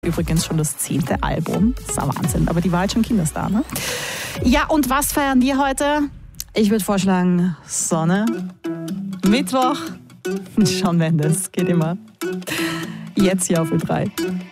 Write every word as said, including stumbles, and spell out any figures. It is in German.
Übrigens schon das zehnte Album. Das ist ein Wahnsinn. Aber die war halt schon Kinderstar, ne? Ja, und was feiern wir heute? Ich würde vorschlagen, Sonne, Mittwoch, Shawn Mendes, geht immer. Jetzt hier auf Ö drei.